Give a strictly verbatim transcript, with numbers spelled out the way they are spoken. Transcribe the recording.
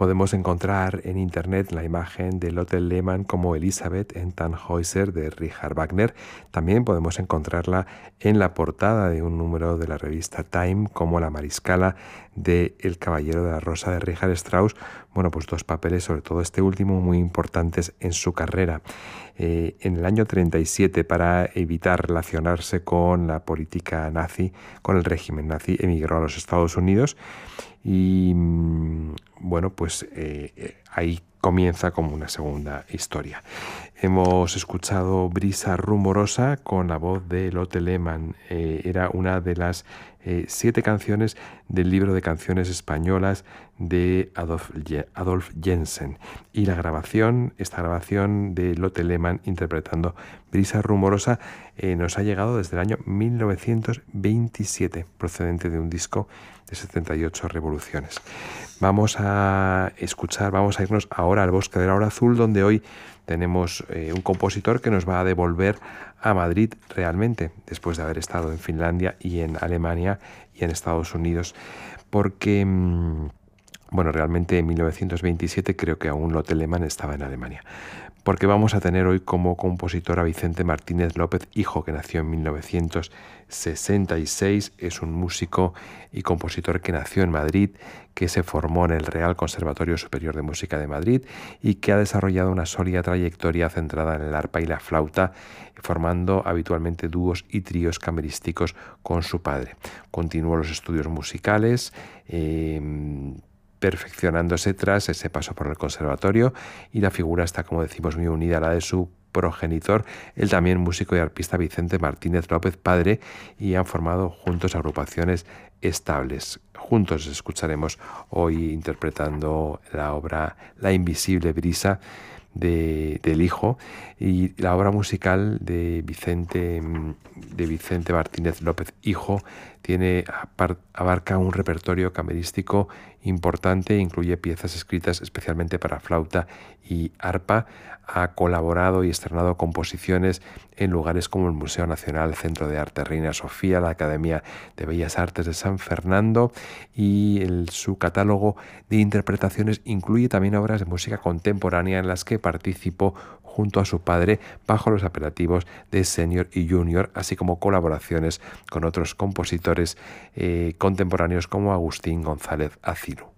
Podemos encontrar en internet la imagen de Lotte Lehmann como Elisabeth en Tannhäuser de Richard Wagner. También podemos encontrarla en la portada de un número de la revista Time como la mariscala de El Caballero de la Rosa de Richard Strauss. Bueno, pues dos papeles, sobre todo este último, muy importantes en su carrera. Eh, en el año treinta y siete, para evitar relacionarse con la política nazi, con el régimen nazi, emigró a los Estados Unidos y bueno, pues eh, ahí comienza como una segunda historia. Hemos escuchado Brisa Rumorosa con la voz de Lotte Lehmann. Eh, era una de las eh, siete canciones del libro de canciones españolas de Adolf, Adolf Jensen. Y la grabación, esta grabación de Lotte Lehmann interpretando Brisa Rumorosa, eh, nos ha llegado desde el año mil novecientos veintisiete, procedente de un disco de setenta y ocho revoluciones. Vamos a escuchar, vamos a irnos ahora al Bosque de la Hora Azul, donde hoy tenemos eh, un compositor que nos va a devolver a Madrid realmente, después de haber estado en Finlandia y en Alemania y en Estados Unidos, porque, mmm, bueno, realmente en mil novecientos veintisiete creo que aún Lotte Lehmann estaba en Alemania, porque vamos a tener hoy como compositor a Vicente Martínez López Hijo, que nació en mil novecientos sesenta y seis, es un músico y compositor que nació en Madrid, que se formó en el Real Conservatorio Superior de Música de Madrid y que ha desarrollado una sólida trayectoria centrada en el arpa y la flauta, formando habitualmente dúos y tríos camerísticos con su padre. Continuó los estudios musicales, eh, perfeccionándose tras ese paso por el conservatorio, y la figura está, como decimos, muy unida a la de su progenitor, el también músico y arpista Vicente Martínez López padre, y han formado juntos agrupaciones estables. Juntos escucharemos hoy interpretando la obra La invisible brisa de, del hijo, y la obra musical de Vicente, de Vicente Martínez López Hijo tiene, abarca un repertorio camerístico importante, incluye piezas escritas especialmente para flauta y arpa. Ha colaborado y estrenado composiciones en lugares como el Museo Nacional, Centro de Arte Reina Sofía, la Academia de Bellas Artes de San Fernando, y el, su catálogo de interpretaciones incluye también obras de música contemporánea en las que participó junto a su padre bajo los apelativos de Senior y Junior, así como colaboraciones con otros compositores eh, contemporáneos como Agustín González Aciru.